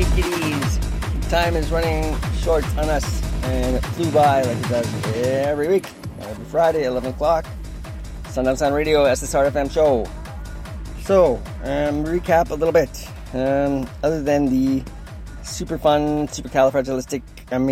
Hey kiddies, time is running short on us and it flew by like it does every week. Every Friday, 11 o'clock. Sundown Sound Radio, SSR FM show. So, recap a little bit. Other than the super fun, supercalifragilistic,